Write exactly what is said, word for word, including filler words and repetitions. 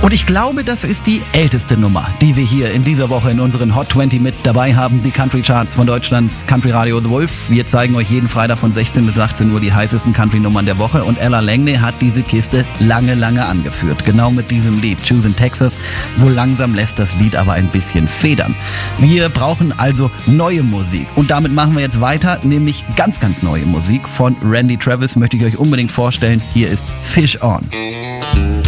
Und ich glaube, das ist die älteste Nummer, die wir hier in dieser Woche in unseren Hot zwanzig mit dabei haben. Die Country Charts von Deutschlands Country Radio The Wolf. Wir zeigen euch jeden Freitag von sechzehn bis achtzehn Uhr die heißesten Country-Nummern der Woche. Und Ella Langley hat diese Kiste lange, lange angeführt. Genau mit diesem Lied, Choosing Texas. So langsam lässt das Lied aber ein bisschen federn. Wir brauchen also neue Musik. Und damit machen wir jetzt weiter, nämlich ganz, ganz neue Musik von Randy Travis. Möchte ich euch unbedingt vorstellen. Hier ist Fish On.